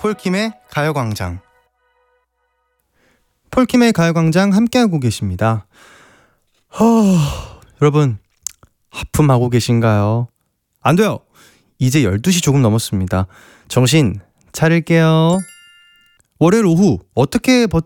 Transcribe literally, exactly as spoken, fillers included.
폴킴의 가요광장. 폴킴의 가요광장 함께하고 계십니다. 허... 여러분 하품하고 계신가요? 안 돼요. 이제 열두 시 조금 넘었습니다. 정신 차릴게요. 월요일 오후 어떻게 버,